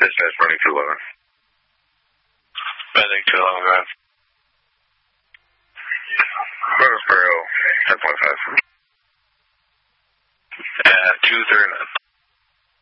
dispatch running 211. Bending 211, go ahead. Murfreesboro, 10.5. 239.